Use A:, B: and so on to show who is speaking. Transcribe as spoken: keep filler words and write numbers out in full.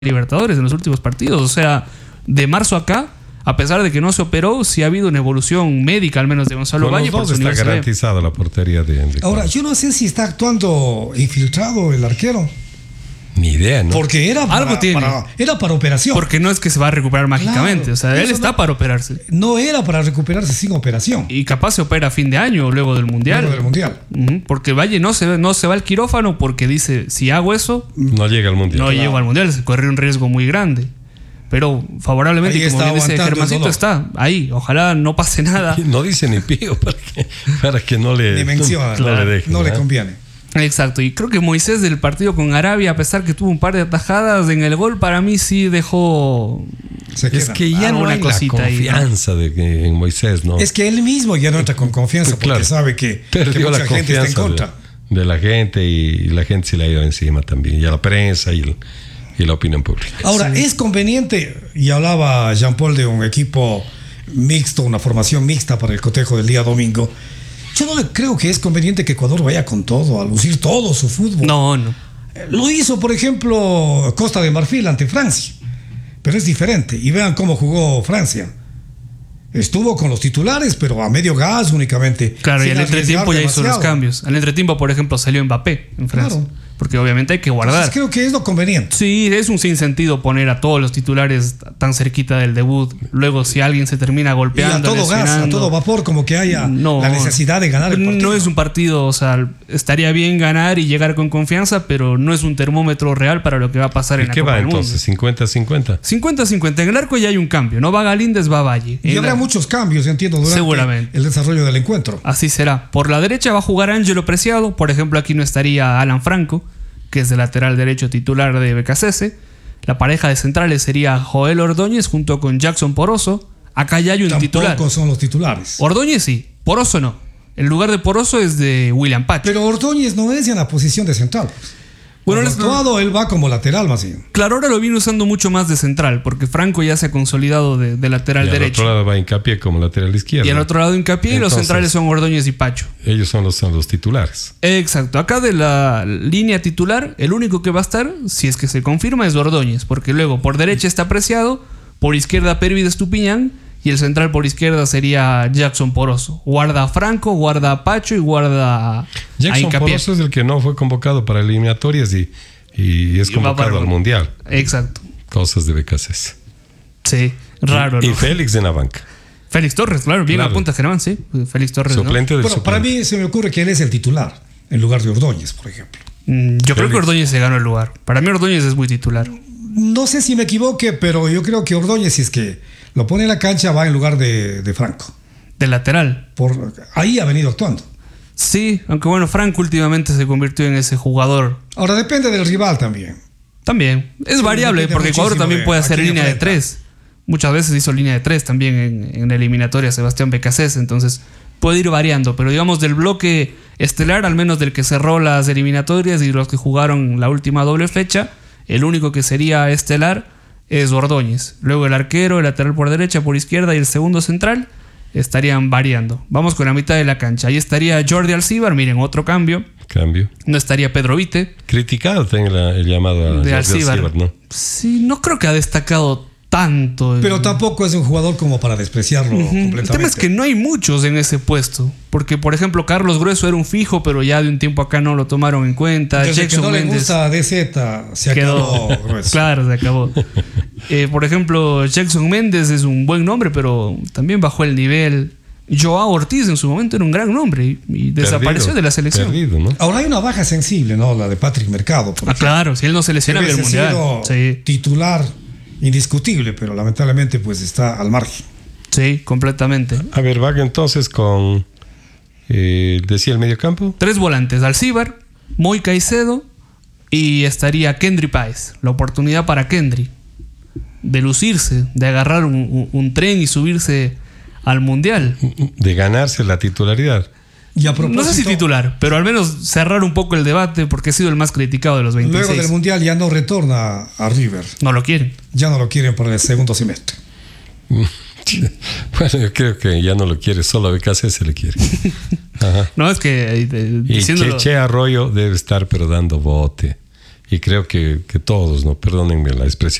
A: Libertadores en los últimos partidos. O sea, de marzo acá, a pesar de que no se operó, sí ha habido una evolución médica, al menos de Gonzalo
B: Con
A: Valle.
B: los dos está garantizada la portería de, de
C: Ahora, yo no sé si está actuando infiltrado el arquero.
B: Ni idea, ¿no?
C: Porque era para,
A: Algo tiene.
C: para, era para operación.
A: Porque no es que se va a recuperar mágicamente.
C: Claro,
A: o sea, él
C: eso
A: está
C: no,
A: para operarse.
C: No era para recuperarse sin operación.
A: Y capaz se opera a fin de año o luego del Mundial.
C: Luego del Mundial.
A: Uh-huh. Porque Valle no se, no se va al quirófano porque dice, si hago eso,
B: no llega al Mundial.
A: no
B: Claro.
A: llego al Mundial. Se corre un riesgo muy grande. Pero favorablemente,
C: Ahí
A: como
C: está
A: bien dice
C: aguantando el
A: Germancito,
C: dolor.
A: está ahí. Ojalá no pase nada.
B: No dice ni pío para que, para que no le,
C: Ni menciona,
B: no, no
C: claro,
B: le dejen.
C: no le
B: ¿eh?
C: conviene.
A: Exacto, y creo que Moisés del partido con Arabia, a pesar que tuvo un par de atajadas en el gol, para mí sí dejó.
C: Se
B: Es
C: queda.
B: que ya no
A: Alguna
B: hay la
A: cosita ahí, ¿no?
B: confianza de que en Moisés, ¿no?
C: Es que él mismo ya no entra con confianza
B: Pues
C: porque
B: claro,
C: sabe que, que
B: perdió
C: mucha
B: la
C: gente está en
B: confianza
C: contra.
B: de, de la gente y la gente se le ha ido encima también. Y a la prensa y, el, y la opinión pública.
C: Ahora,
A: Sí.
C: es conveniente, y hablaba Jean-Paul de un equipo mixto, una formación mixta para el cotejo del día domingo. Yo no le creo que es conveniente que Ecuador vaya con todo, a lucir todo su fútbol.
A: No, no.
C: Lo hizo, por ejemplo, Costa de Marfil ante Francia, pero es diferente. Y vean cómo jugó Francia. Estuvo con los titulares, pero a medio gas únicamente.
A: Claro, y
C: sin
A: al entretiempo ya
C: arriesgar
A: hizo los
C: demasiado.
A: cambios. Al entretiempo, por ejemplo, salió Mbappé en Francia.
C: Claro.
A: Porque obviamente hay que guardar.
C: Entonces, creo que es lo conveniente.
A: Sí, es un sinsentido poner a todos los titulares tan cerquita del debut. Luego, si alguien se termina
C: Y a
A: golpeando,
C: todo gas, a
A: lesionando,
C: todo vapor, como que haya
A: no,
C: la necesidad de ganar el partido.
A: No es un partido, o sea, estaría bien ganar y llegar con confianza, pero no es un termómetro real para lo que va a pasar
B: ¿Y
A: en la
B: qué
A: Copa
B: va
A: del Mundo.
B: entonces? ¿cincuenta cincuenta?
A: cincuenta cincuenta. En el arco ya hay un cambio. No va Galíndez, va Valle.
C: Y
A: En
C: habrá
A: la-
C: muchos cambios, entiendo, durante
A: Seguramente.
C: el desarrollo del encuentro.
A: Así será. Por la derecha va a jugar Ángelo Preciado. Por ejemplo, aquí no estaría Alan Franco, que es el lateral derecho titular de B K C S. La pareja de centrales sería Joel Ordóñez junto con Jackson Poroso. Acá ya hay un
C: Tampoco
A: titular.
C: son los titulares.
A: Ordóñez sí, Poroso no. El lugar de Poroso es de William Pacho.
C: Pero Ordóñez no es en la posición de central.
A: Bueno,
C: Bueno,
A: les-
C: actuado, él va como lateral más bien.
A: Claro, ahora lo viene usando mucho más de central, porque Franco ya se ha consolidado de, de lateral
B: Y al
A: derecho.
B: otro lado va Hincapié como lateral izquierdo.
A: Y al otro lado Hincapié, y los
B: Entonces,
A: centrales son Ordóñez y Pacho.
B: Ellos son los, son los titulares.
A: Exacto. Acá de la línea titular, el único que va a estar, si es que se confirma, es Ordóñez, porque luego por derecha está Preciado, por izquierda Pervis Estupiñán, y el central por izquierda sería Jackson Poroso. Guarda a Franco, guarda a Pacho y guarda a
B: Jackson
A: Hincapié.
B: Poroso es el que no fue convocado para eliminatorias y, y es
A: Y va para
B: convocado
A: el-
B: al Mundial.
A: Exacto.
B: Cosas de B K C S.
A: Sí, raro,
B: Y
A: ¿no?
B: Félix en la banca.
A: Félix Torres, claro, bien
B: Claro.
A: apunta Germán, sí. Félix Torres, ¿no?
B: Suplente del
C: Bueno,
B: suplente.
C: para mí se me ocurre que él es el titular, en lugar de Ordóñez, por ejemplo.
A: Mm, Yo creo que
B: Félix.
A: Ordóñez se ganó el lugar. Para mí Ordóñez es muy titular.
C: No sé si me equivoque, pero yo creo que Ordóñez, si es que lo pone en la cancha, va en lugar de, de Franco.
A: De lateral.
C: Por, ahí ha venido actuando.
A: Sí, aunque bueno, Franco últimamente se convirtió en ese jugador.
C: Ahora depende del rival también.
A: También. Es
C: Sí,
A: variable,
C: depende
A: porque Ecuador
C: muchísimo
A: también
C: de
A: puede
C: a
A: hacer
C: quién
A: línea de
C: enfrenta.
A: tres. Muchas veces hizo línea de tres también en, en la eliminatoria Sebastián Becasés, entonces puede ir variando. Pero digamos del bloque estelar, al menos del que cerró las eliminatorias y los que jugaron la última doble fecha, el único que sería estelar es Ordóñez. Luego el arquero, el lateral por derecha, por izquierda y el segundo central estarían variando. Vamos con la mitad de la cancha. Ahí estaría Jordi Alcíbar, miren, otro cambio.
B: Cambio.
A: No estaría Pedro Vite.
B: Criticado también la- el llamado a
A: De
B: Jordi
A: Alcíbar.
B: Alcíbar, ¿no?
A: Sí, no creo que ha destacado tanto.
C: Pero tampoco es un jugador como para despreciarlo
A: Ujú.
C: completamente.
A: El tema es que no hay muchos en ese puesto. Porque, por ejemplo, Carlos Grueso era un fijo, pero ya de un tiempo acá no lo tomaron en cuenta.
C: Desde que
A: Jackson
C: no le
A: Méndez
C: gusta D Z, se
A: quedó.
C: acabó grueso.
A: Claro, se acabó. Eh, por ejemplo, Jackson Méndez es un buen nombre, pero también bajó el nivel. Joao Ortiz en su momento era un gran nombre y, y desapareció
B: Perdido,
A: de la selección.
B: Perdido, ¿no?
C: Ahora hay una baja sensible, ¿no? La de Patrick Mercado. Por
A: Ah,
C: ejemplo.
A: claro, si él no se lesiona, ve el
C: Hubiese
A: mundial.
C: sido
A: Sí,
C: titular indiscutible, pero lamentablemente pues está al margen.
A: sí, completamente.
B: A ver, va entonces con. Eh, decía el mediocampo.
A: Tres volantes, Alcíbar, Moy Caicedo y estaría Kendry Páez. La oportunidad para Kendry de lucirse, de agarrar un, un- un tren y subirse al mundial.
B: De ganarse la titularidad.
C: Y a
A: No sé si
C: propósito,
A: titular, pero al menos cerrar un poco el debate porque ha sido el más criticado de los veintiséis.
C: luego del Mundial ya no retorna a River.
A: No lo quieren.
C: Ya no lo quieren para el segundo semestre.
B: Bueno, yo creo que ya no lo quiere, solo a B K C se le quiere. Ajá.
A: No, es que eh, eh,
B: Y
A: diciéndolo-
B: Che, Che Arroyo debe estar pero dando bote. y creo que, que todos, no, perdónenme la expresión,